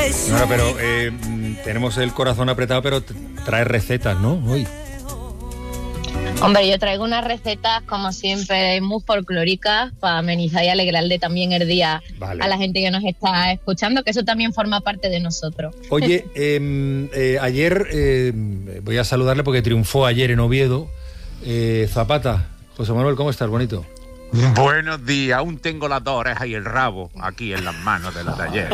Bueno, pero tenemos el corazón apretado, pero trae recetas, ¿no? Hoy. Hombre, yo traigo unas recetas, como siempre, muy folclóricas para amenizar y alegrarle también el día a la gente que nos está escuchando, que eso también forma parte de nosotros. Oye, ayer, voy a saludarle porque triunfó ayer en Oviedo, Zapata. José Manuel, ¿cómo estás, bonito? Buenos días, aún tengo las dos orejas y el rabo aquí en las manos de la taller.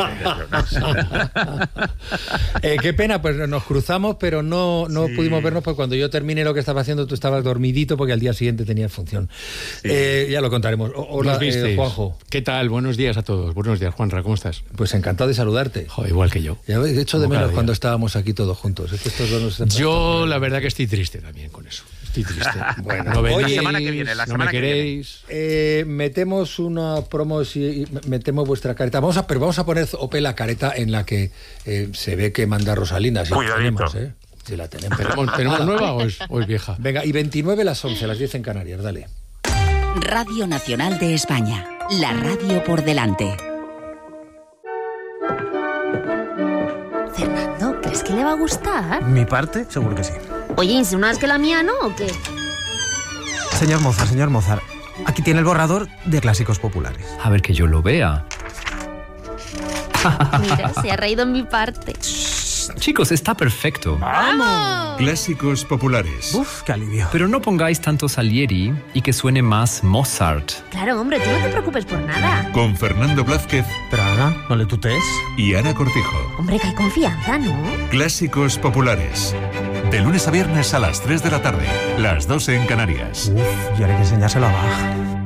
Qué pena, pues nos cruzamos, pero no pudimos vernos, porque cuando yo terminé lo que estaba haciendo tú estabas dormidito porque al día siguiente tenías función. Ya lo contaremos. Hola, Juanjo. ¿Qué tal? Buenos días a todos. Buenos días, Juanra, ¿cómo estás? Pues encantado de saludarte. Igual que yo. Ya he hecho de menos cuando estábamos aquí todos juntos. Es que estos dos yo la verdad que estoy triste también con eso. Estoy triste. Bueno, no venís, la semana que viene, no me queréis. Metemos una promo y metemos vuestra careta. Vamos a poner Ope la careta en la que se ve que manda Rosalina. Si la tenemos, si la tenemos. ¿Tenemos nueva o es vieja? Venga, y 29 las 11, las 10 en Canarias, dale. Radio Nacional de España. La radio por delante. Fernando, ¿crees que le va a gustar? ¿Mi parte? Seguro que sí. Oye, ¿insinúas que la mía no o qué? Señor Mozart, aquí tiene el borrador de clásicos populares. A ver que yo lo vea. Mira, se ha reído en mi parte. Chicos, está perfecto. ¡Vamos! Clásicos populares. Uf, qué alivio. Pero no pongáis tanto Salieri y que suene más Mozart. Claro, hombre, tú no te preocupes por nada. Con Fernando Blázquez. Pero Ana, no le tutees. Y Ana Cortijo. Hombre, que hay confianza, ¿no? Clásicos populares. De lunes a viernes a las 3 de la tarde. Las 2 en Canarias. Uf, y ahora hay que enseñárselo a Bach.